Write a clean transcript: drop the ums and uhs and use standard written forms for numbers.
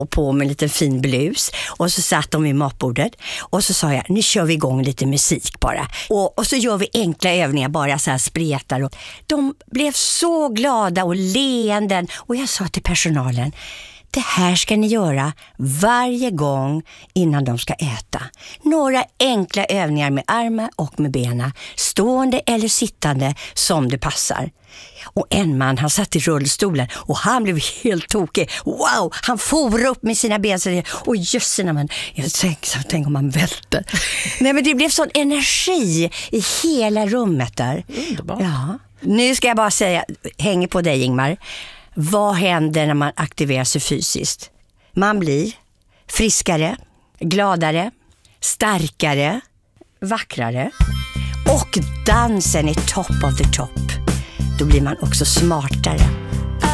och på med en liten fin blus. Och så satt de vid matbordet. Och så sa jag, nu kör vi igång lite musik bara. Och så gör vi enkla övningar, bara så här spretar. Och de blev så glada och leenden. Och jag sa till personalen, det här ska ni göra varje gång innan de ska äta. Några enkla övningar med armar och med benen. Stående eller sittande som det passar. Och en man, han satt i rullstolen och han blev helt tokig. Wow, han for upp med sina ben. Och jösserna, men jag tänkte om man välter. Nej, men det blev sån energi i hela rummet där. Underbart. Ja. Nu ska jag bara säga, hänger på dig Ingmar. Vad händer när man aktiverar sig fysiskt? Man blir friskare, gladare, starkare, vackrare. Och dansen är top of the top. Då blir man också smartare.